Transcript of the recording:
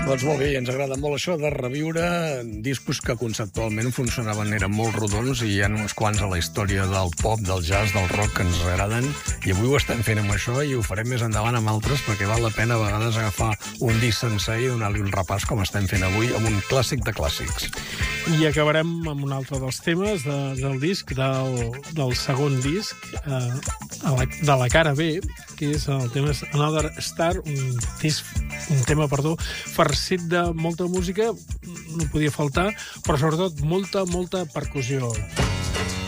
Doncs molt bé, ens agrada molt això de reviure discos que conceptualment funcionaven, eren molt rodons, i hi ha uns quants a la història del pop, del jazz, del rock que ens agraden, i avui ho estem fent amb això i ho farem més endavant amb altres, perquè val la pena a vegades agafar un disc sencer i donar-li un repàs com estem fent avui amb un clàssic de clàssics. I acabarem amb un altre dels temes del disc, del segon disc, de la cara B, que és el tema Another Star, un tema farcit de molta música, no podia faltar, però sobretot molta percussió.